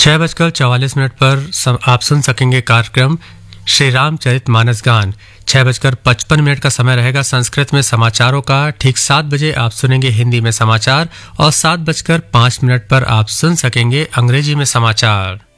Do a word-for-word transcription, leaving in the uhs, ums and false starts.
छह बजकर चवालीस मिनट पर सम, आप सुन सकेंगे कार्यक्रम श्री रामचरित मानस गान। छह बजकर पचपन मिनट का समय रहेगा संस्कृत में समाचारों का। ठीक सात बजे आप सुनेंगे हिंदी में समाचार और सात बजकर पाँच मिनट पर आप सुन सकेंगे अंग्रेजी में समाचार।